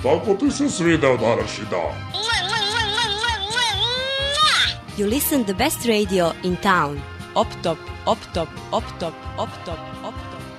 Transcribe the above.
Kako ti se svidao današnji dan? You listen the best radio in town. Op top, op top, op top, op top, op top.